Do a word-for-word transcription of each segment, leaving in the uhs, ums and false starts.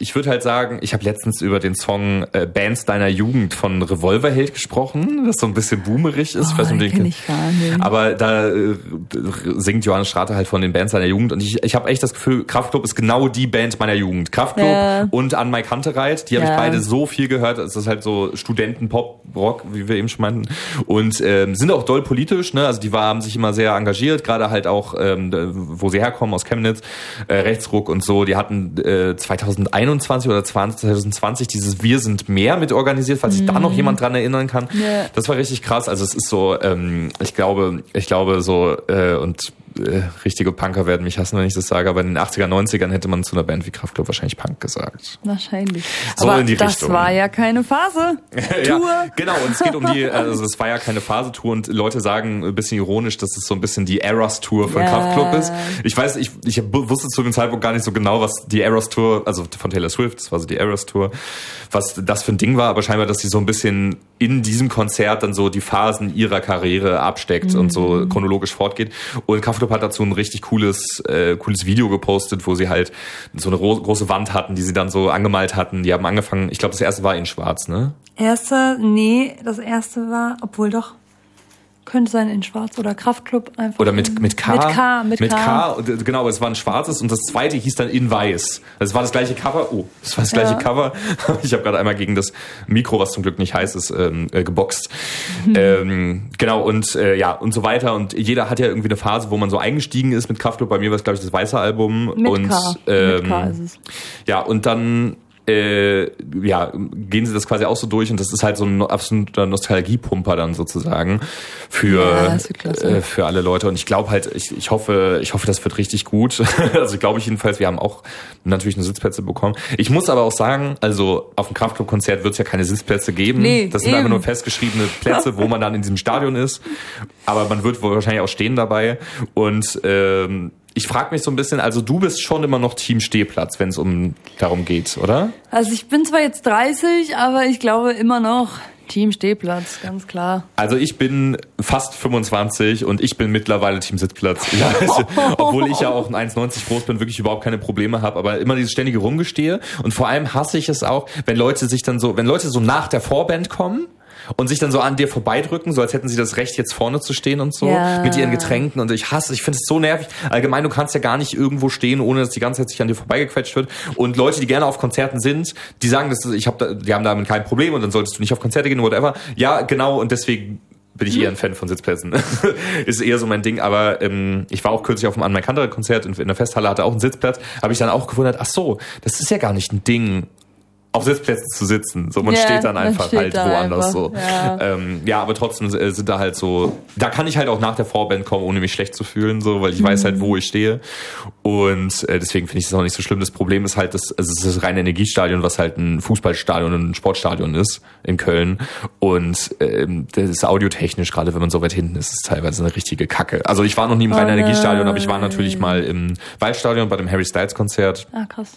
ich würde halt sagen, ich habe letztens über den Song äh, Bands deiner Jugend von Revolverheld gesprochen, das so ein bisschen boomerig ist. Oh, ich weiß nicht, kenn ich gar nicht. Aber da äh, singt Johannes Strater halt von den Bands seiner Jugend und ich, ich habe echt das Gefühl, Kraftklub ist genau die Band meiner Jugend. Kraftklub ja. und An Mike Kantereit, die habe ja. ich beide so viel gehört. Es ist halt so Studenten-Pop-Rock, wie wir eben schon meinten. Und ähm, sind auch doll politisch, ne? Also die war, haben sich immer sehr engagiert, gerade halt auch, ähm, wo sie herkommen, aus Chemnitz, äh, Rechtsruck und so. Die hatten äh, zwanzig einundzwanzig oder zwanzig zwanzig dieses Wir sind mehr mit organisiert, falls sich mm. da noch jemand dran erinnern kann. Yeah. Das war richtig krass. Also es ist so, ähm, ich glaube, ich glaube so, äh, und Äh, richtige Punker werden mich hassen, wenn ich das sage, aber in den achtziger, neunzigern hätte man zu einer Band wie Kraftklub wahrscheinlich Punk gesagt. Wahrscheinlich. So aber in die das Richtung. war ja keine Phase. Tour. Ja, genau, und es geht um die, also es war ja keine Phase-Tour und Leute sagen ein bisschen ironisch, dass es so ein bisschen die Eras-Tour von ja. Kraftklub ist. Ich weiß, ich, ich wusste zu dem Zeitpunkt gar nicht so genau, was die Eras-Tour, also von Taylor Swift, das war so die Eras-Tour, was das für ein Ding war, aber scheinbar, dass sie so ein bisschen in diesem Konzert dann so die Phasen ihrer Karriere absteckt mhm. und so chronologisch fortgeht. Und Kraftklub hat dazu ein richtig cooles äh, cooles Video gepostet, wo sie halt so eine ro- große Wand hatten, die sie dann so angemalt hatten. Die haben angefangen, ich glaube, das erste war in schwarz, ne? Erste, nee, das erste war, obwohl doch, könnte sein in schwarz oder Kraftklub einfach. Oder mit, mit K. Mit K, mit, mit K. K. Genau, aber es war ein schwarzes und das zweite hieß dann in weiß. Das war das gleiche Cover. Oh, das war das gleiche ja. Cover. Ich habe gerade einmal gegen das Mikro, was zum Glück nicht heiß ist, ähm, äh, geboxt. Mhm. Ähm, genau, und äh, ja, und so weiter. Und jeder hat ja irgendwie eine Phase, wo man so eingestiegen ist mit Kraftklub. Bei mir war es, glaube ich, das weiße Album. Mit und, K. Ähm, mit K ist es. Ja, und dann Äh, ja, gehen sie das quasi auch so durch und das ist halt so ein absoluter Nostalgiepumper dann sozusagen für ja, äh, für alle Leute und ich glaube halt, ich, ich hoffe, ich hoffe, das wird richtig gut. Also glaube ich jedenfalls, wir haben auch natürlich eine Sitzplätze bekommen. Ich muss aber auch sagen, also auf dem Kraftklub-Konzert wird es ja keine Sitzplätze geben. Nee, das sind eben. einfach nur festgeschriebene Plätze, wo man dann in diesem Stadion ist. Aber man wird wohl wahrscheinlich auch stehen dabei und ähm, ich frage mich so ein bisschen, also du bist schon immer noch Team Stehplatz, wenn es um darum geht, oder? Also ich bin zwar jetzt dreißig, aber ich glaube immer noch Team Stehplatz, ganz klar. Also ich bin fast fünfundzwanzig und ich bin mittlerweile Team Sitzplatz. Ja, also, obwohl ich ja auch ein eins neunzig groß bin, wirklich überhaupt keine Probleme habe, aber immer dieses ständige Rumgestehe und vor allem hasse ich es auch, wenn Leute sich dann so, wenn Leute so nach der Vorband kommen und sich dann so an dir vorbeidrücken, so als hätten sie das Recht, jetzt vorne zu stehen und so, ja. mit ihren Getränken und ich hasse, ich finde es so nervig. Allgemein, du kannst ja gar nicht irgendwo stehen, ohne dass die ganze Zeit sich an dir vorbeigequetscht wird und Leute, die gerne auf Konzerten sind, die sagen, dass ich hab da, die haben damit kein Problem und dann solltest du nicht auf Konzerte gehen, whatever. Ja, genau, und deswegen bin ich eher ein Fan von Sitzplätzen. Ist eher so mein Ding, aber ähm, ich war auch kürzlich auf einem An Mike Kantereit Konzert in, in der Festhalle, hatte auch einen Sitzplatz, habe ich dann auch gewundert, ach so, das ist ja gar nicht ein Ding, auf Sitzplätzen zu sitzen. So, man yeah, steht dann einfach steht halt da woanders einfach. so. Ja. Ähm, ja, aber trotzdem sind da halt so, da kann ich halt auch nach der Vorband kommen, ohne mich schlecht zu fühlen, so, weil ich mhm. weiß halt, wo ich stehe. Und äh, deswegen finde ich das auch nicht so schlimm. Das Problem ist halt, dass, also es ist das reine Energiestadion, was halt ein Fußballstadion und ein Sportstadion ist in Köln. Und ähm, das ist audiotechnisch, gerade wenn man so weit hinten ist, ist teilweise eine richtige Kacke. Also ich war noch nie im oh reinen Energiestadion, aber ich war natürlich mal im Waldstadion bei dem Harry Styles Konzert. Ah, krass.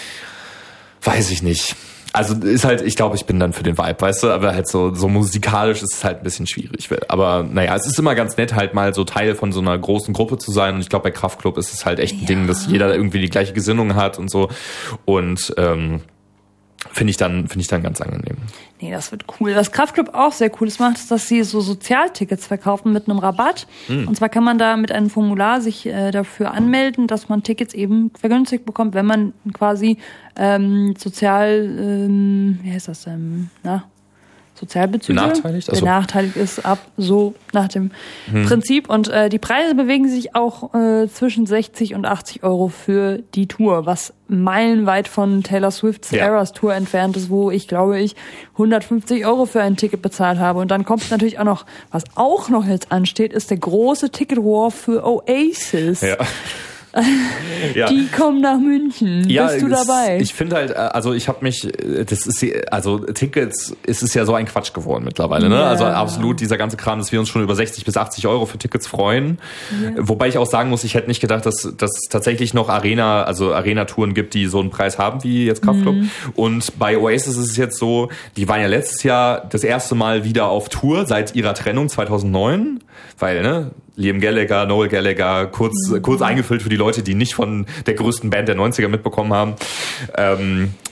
Weiß ich nicht. Also ist halt, ich glaube, ich bin dann für den Vibe, weißt du, aber halt so so musikalisch ist es halt ein bisschen schwierig. Aber naja, es ist immer ganz nett, halt mal so Teil von so einer großen Gruppe zu sein. Und ich glaube, bei Kraftklub ist es halt echt ein ja. Ding, dass jeder irgendwie die gleiche Gesinnung hat und so. Und ähm, finde ich dann finde ich dann ganz angenehm. Nee, das wird cool. Was Kraftklub auch sehr cooles macht, ist, dass sie so Sozialtickets verkaufen mit einem Rabatt. Mhm. Und zwar kann man da mit einem Formular sich äh, dafür anmelden, dass man Tickets eben vergünstigt bekommt, wenn man quasi ähm, sozial, ähm, wie heißt das denn, na? Sozialbezüge benachteiligt, also. benachteiligt ist ab so nach dem hm. Prinzip und äh, die Preise bewegen sich auch äh, zwischen sechzig und achtzig Euro für die Tour, was meilenweit von Taylor Swifts ja. Eras Tour entfernt ist, wo ich glaube ich hundertfünfzig Euro für ein Ticket bezahlt habe und dann kommt natürlich auch noch, was auch noch jetzt ansteht, ist der große Ticket War für Oasis. Ja. Ja. Die kommen nach München. Ja, bist du dabei? Ich finde halt, also ich habe mich, das ist, also Tickets, ist es ja so ein Quatsch geworden mittlerweile, ne? Ja. Also absolut dieser ganze Kram, dass wir uns schon über sechzig bis achtzig Euro für Tickets freuen. Ja. Wobei ich auch sagen muss, ich hätte nicht gedacht, dass, dass es tatsächlich noch Arena, also Arena-Touren gibt, die so einen Preis haben wie jetzt Kraftklub. Mhm. Und bei Oasis ist es jetzt so, die waren ja letztes Jahr das erste Mal wieder auf Tour seit ihrer Trennung zweitausendneun, weil, ne? Liam Gallagher, Noel Gallagher, kurz mhm. kurz eingefüllt für die Leute, die nicht von der größten Band der neunziger mitbekommen haben. Ähm,